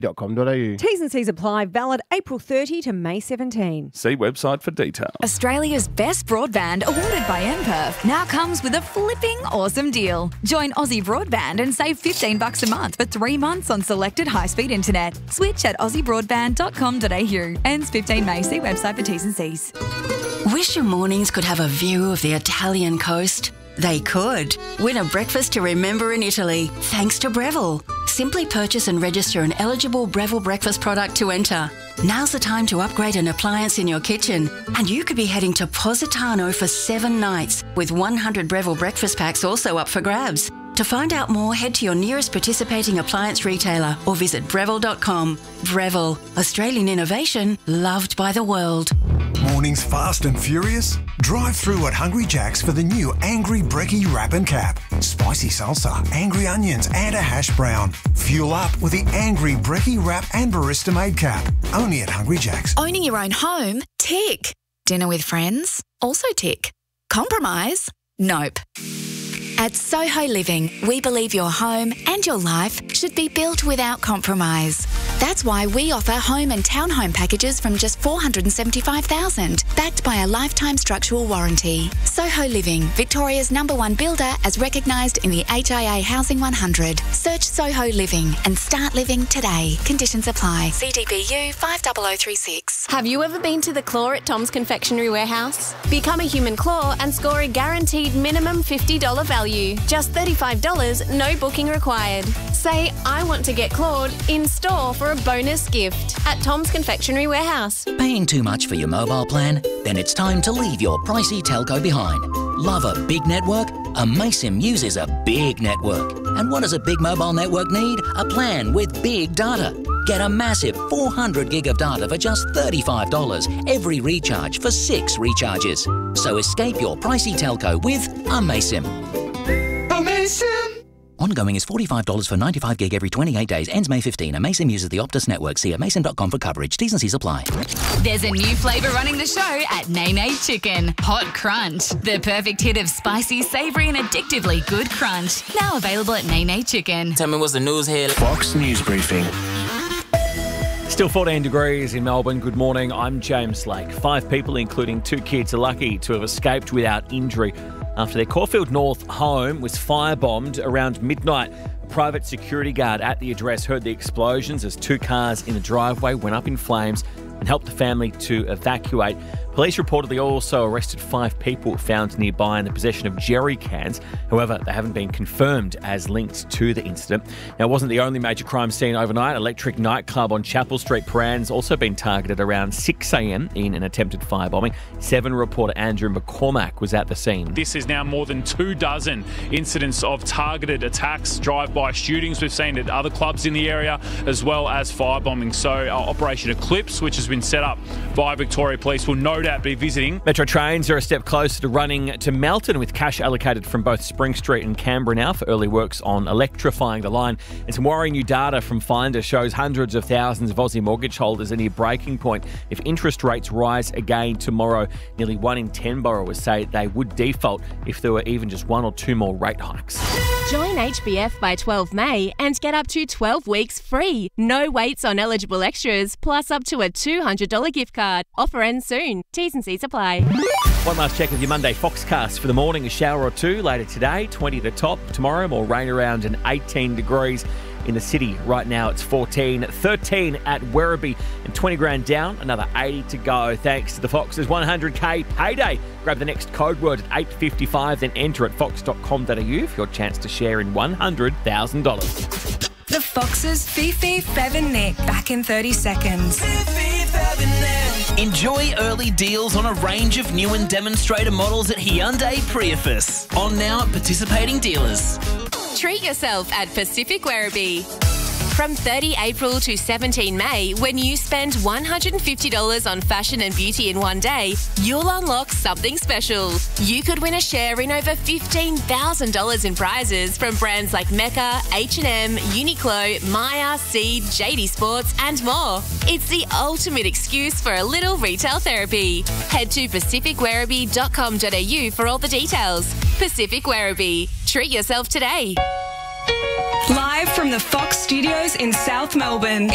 T's and C's apply. Valid April 30 to May 17. See website for details. Australia's best broadband, awarded by MPerf, now comes with a flipping awesome deal. Join Aussie Broadband and save $15 a month for 3 months on selected high-speed internet. Switch at aussiebroadband.com.au. Ends 15 May. See website for T's and C's. Wish your mornings could have a view of the Italian coast? They could. Win a breakfast to remember in Italy, thanks to Breville. Simply purchase and register an eligible Breville breakfast product to enter. Now's the time to upgrade an appliance in your kitchen, and you could be heading to Positano for 7 nights, with 100 Breville breakfast packs also up for grabs. To find out more, head to your nearest participating appliance retailer or visit Breville.com. Breville, Australian innovation loved by the world. Mornings fast and furious? Drive through at Hungry Jack's for the new Angry Brekkie Wrap and Cap. Spicy salsa, angry onions and a hash brown. Fuel up with the Angry Brekkie Wrap and Barista Made Cap. Only at Hungry Jack's. Owning your own home? Tick. Dinner with friends? Also tick. Compromise? Nope. At Soho Living, we believe your home and your life should be built without compromise. That's why we offer home and townhome packages from just $475,000, backed by a lifetime structural warranty. Soho Living, Victoria's #1 builder as recognised in the HIA Housing 100. Search Soho Living and start living today. Conditions apply. CDBU 50036. Have you ever been to the claw at Tom's Confectionery Warehouse? Become a human claw and score a guaranteed minimum $50 value. Just $35, no booking required. Say, I want to get clawed in store for a bonus gift at Tom's Confectionery Warehouse. Paying too much for your mobile plan? Then it's time to leave your pricey telco behind. Love a big network? Amaysim uses a big network. And what does a big mobile network need? A plan with big data. Get a massive 400 gig of data for just $35 every recharge for 6 recharges. So escape your pricey telco with Amaysim. Ongoing is $45 for 95 gig every 28 days. Ends May 15. Amaysim uses the Optus network. See amaysim.com for coverage. T's and C's apply. There's a new flavour running the show at Nene Chicken. Hot Crunch. The perfect hit of spicy, savoury and addictively good crunch. Now available at Nene Chicken. Tell me what's the news here. Fox News Briefing. Still 14 degrees in Melbourne. Good morning. I'm James Lake. 5 people, including 2 kids, are lucky to have escaped without injury after their Caulfield North home was firebombed around midnight. A private security guard at the address heard the explosions as 2 cars in the driveway went up in flames and helped the family to evacuate. Police reportedly also arrested 5 people found nearby in the possession of jerry cans. However, they haven't been confirmed as linked to the incident. Now, it wasn't the only major crime scene overnight. Electric nightclub on Chapel Street, Prahran's also been targeted around 6 a.m. in an attempted firebombing. 7 reporter Andrew McCormack was at the scene. This is now more than 24 incidents of targeted attacks, drive-by shootings we've seen at other clubs in the area, as well as firebombing. So Operation Eclipse, which has been set up by Victoria Police, will no doubt be visiting. Metro trains are a step closer to running to Melton, with cash allocated from both Spring Street and Canberra now for early works on electrifying the line. And some worrying new data from Finder shows hundreds of thousands of Aussie mortgage holders are near breaking point if interest rates rise again tomorrow. Nearly 1 in 10 borrowers say they would default if there were even just 1 or 2 more rate hikes. Join HBF by 12 May and get up to 12 weeks free. No waits on eligible extras, plus up to a $200 gift card. Offer ends soon. T's and C's apply. One last check of your Monday Foxcast for the morning. A shower or 2 later today, 20 the top. Tomorrow, more rain around and 18 degrees. In the city right now, it's 14, 13 at Werribee and 20 grand down, another 80 to go. Thanks to the Foxes 100k payday. Grab the next code word at 8:55, then enter at fox.com.au for your chance to share in $100,000. The Foxes, Fifi, Fev and Nick, back in 30 seconds. Fifi, Fev and Nick. Enjoy early deals on a range of new and demonstrator models at Hyundai Prius. On now at participating dealers. Treat yourself at Pacific Werribee. From 30 April to 17 May, when you spend $150 on fashion and beauty in one day, you'll unlock something special. You could win a share in over $15,000 in prizes from brands like Mecca, H&M, Uniqlo, Maya, Seed, JD Sports and more. It's the ultimate excuse for a little retail therapy. Head to pacificwerribee.com.au for all the details. Pacific Werribee. Treat yourself today. Live from the Fox Studios in South Melbourne.